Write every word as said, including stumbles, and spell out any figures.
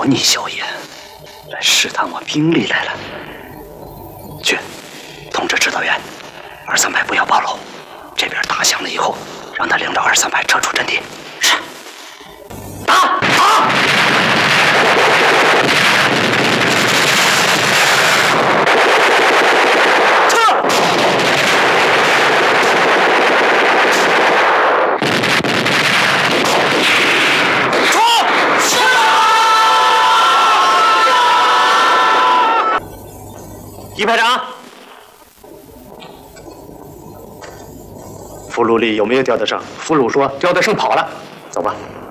逆硝烟，来试探我兵力来了。去，通知指导员，二三排不要暴露。这边打响了以后，让他领着二三排撤出阵地。是。打！打！ 一排长，俘虏里有没有刁德胜？俘虏说刁德胜跑了，走吧。